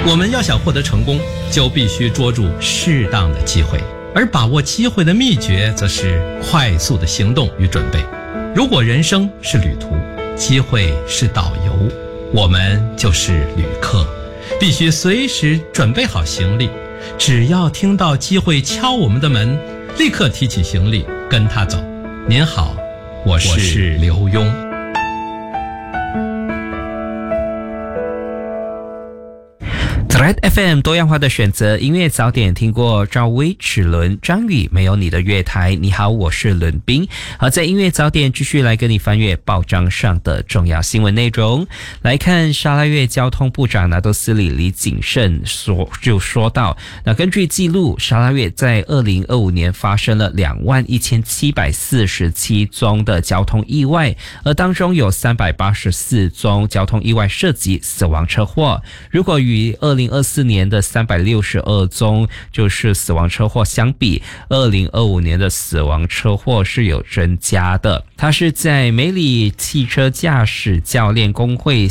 我们要想获得成功，就必须捉住适当的机会，而把握机会的秘诀则是快速的行动与准备。如果人生是旅途，机会是导游，我们就是旅客，必须随时准备好行李，只要听到机会敲我们的门，立刻提起行李跟他走。您好，我是刘墉。 Thread FM 多样化的选择，音乐早点听过赵薇、齿轮、张宇，没有你的月台。你好，我是伦斌。好，在音乐早点继续来跟你翻阅报章上的重要新闻内容。来看沙拉越交通部长拿督斯里李景胜说到，那根据记录，沙拉越在2025年发生了21,747宗的交通意外，而当中有384宗交通意外涉及死亡车祸。如果与2024年的362宗就是死亡车祸相比，2025年的死亡车祸是有增加的。他是在美里汽车驾驶教练工会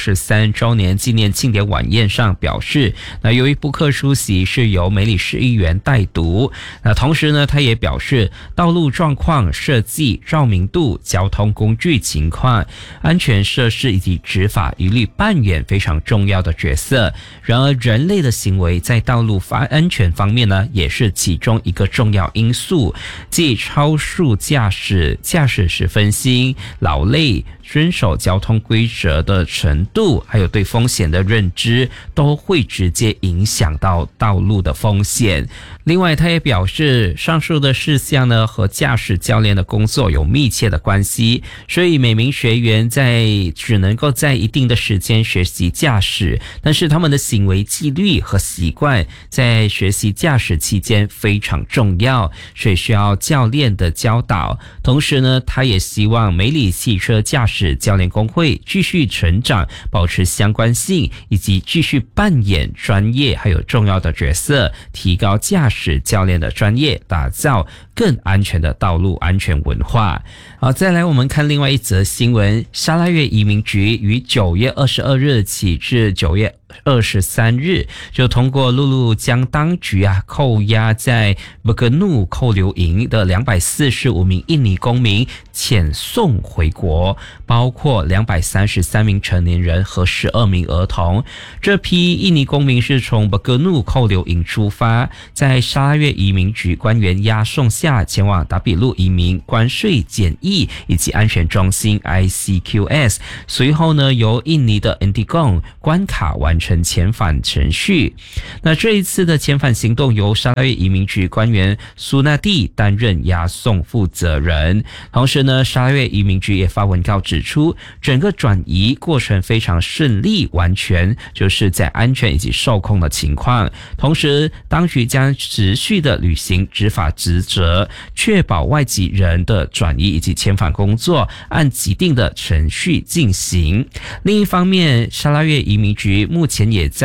43周年纪念庆典晚宴上表示，那由于布克出席是由美里市议员代读，那同时呢，他也表示道路状况、设计、照明度、交通工具情况、安全设施以及执法一律扮演非常重要的角色。然而人类的行为在道路安全方面呢，也是其中一个重要因素，即超速驾驶、驾驶时分心、劳累、遵守交通规则的程度，还有对风险的认知，都会直接影响到道路的风险。另外，他也表示，上述的事项呢和驾驶教练的工作有密切的关系，所以每名学员只能够在一定的时间学习驾驶，但是他们的行为纪律和习惯在学习驾驶期间非常重要，所以需要教练的教导。同时呢，他也希望美里汽车驾驶教练工会继续成长，保持相关性，以及继续扮演专业还有重要的角色，提高驾驶教练的专业，打造更安全的道路安全文化。好，再来我们看另外一则新闻，沙拉越移民局于9月22日起至9月23日就通过陆路将当局扣押在布格努扣留营的245名印尼公民遣送回国，包括233名成年人和12名儿童。这批印尼公民是从布格努扣留营出发，在沙拉越移民局官员押送下前往达比路移民关税检疫以及安全中心 ICQS， 随后呢由印尼的 Antigone 关卡完成遣返程序。那这一次的遣返行动由沙拉越移民局官员苏纳蒂担任押送负责人。同时呢，沙拉越移民局也发文告指出，整个转移过程非常顺利，完全就是在安全以及受控的情况。同时，当局将持续的履行执法职责，确保外籍人的转移以及遣返工作按既定的程序进行。另一方面，沙拉越移民局目前也在